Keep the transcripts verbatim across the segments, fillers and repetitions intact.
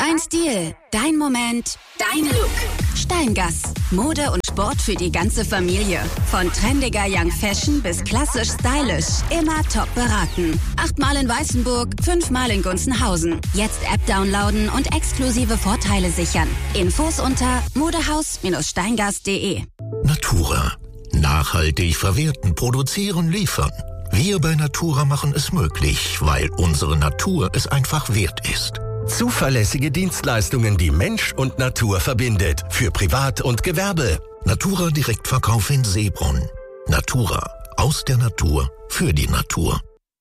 Dein Stil, dein Moment, dein Look. Steingass. Mode und Sport für die ganze Familie. Von trendiger Young Fashion bis klassisch stylisch. Immer top beraten. Achtmal in Weißenburg, fünfmal in Gunzenhausen. Jetzt App downloaden und exklusive Vorteile sichern. Infos unter modehaus Steingast punkt de. Natura. Nachhaltig verwerten, produzieren, liefern. Wir bei Natura machen es möglich, weil unsere Natur es einfach wert ist. Zuverlässige Dienstleistungen, die Mensch und Natur verbindet. Für Privat und Gewerbe. Natura Direktverkauf in Seebrunn. Natura. Aus der Natur. Für die Natur.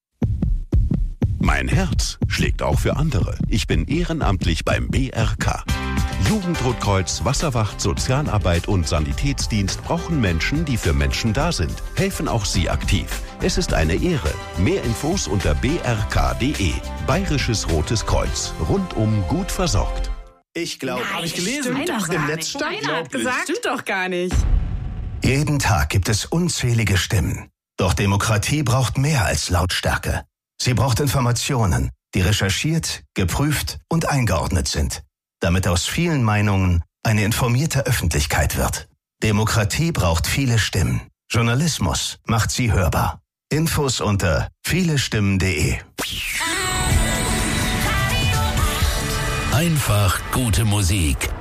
Mein Herz schlägt auch für andere. Ich bin ehrenamtlich beim B R K. Jugendrotkreuz, Wasserwacht, Sozialarbeit und Sanitätsdienst brauchen Menschen, die für Menschen da sind. Helfen auch Sie aktiv. Es ist eine Ehre. Mehr Infos unter b r k punkt de. Bayerisches Rotes Kreuz. Rundum gut versorgt. Ich glaube, habe ich gelesen. doch im Netz stand. Steiner hat gesagt, stimmt doch gar nicht. Jeden Tag gibt es unzählige Stimmen. Doch Demokratie braucht mehr als Lautstärke. Sie braucht Informationen, die recherchiert, geprüft und eingeordnet sind, damit aus vielen Meinungen eine informierte Öffentlichkeit wird. Demokratie braucht viele Stimmen. Journalismus macht sie hörbar. Infos unter viele stimmen punkt de. Einfach gute Musik.